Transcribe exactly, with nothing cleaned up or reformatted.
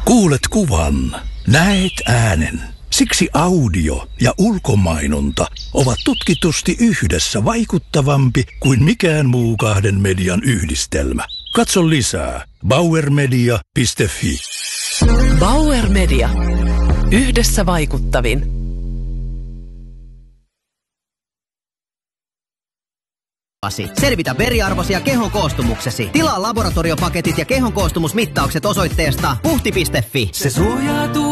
Kuulet kuvan, näet äänen. Siksi audio ja ulkomainonta ovat tutkitusti yhdessä vaikuttavampi kuin mikään muu kahden median yhdistelmä. Katso lisää bauer media piste fi. Bauer Media. Yhdessä vaikuttavin. Selvitä veriarvosi ja kehon koostumuksesi. Tilaa laboratoriopaketit ja kehon koostumusmittaukset osoitteesta puhti piste fi. Se suojautuu